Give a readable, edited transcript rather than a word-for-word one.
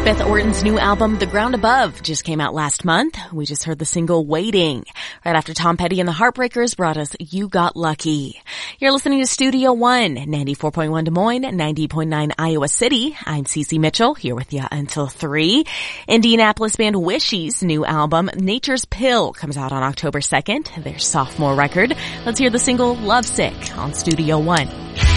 Beth Orton's new album, The Ground Above, just came out last month. We just heard the single Waiting. Right after Tom Petty and the Heartbreakers brought us You Got Lucky. You're listening to Studio One, 94.1 Des Moines, 90.9 Iowa City. I'm Cece Mitchell, here with you until 3. Indianapolis band Wishy's new album, Nature's Pill, comes out on October 2nd, their sophomore record. Let's hear the single Lovesick on Studio One.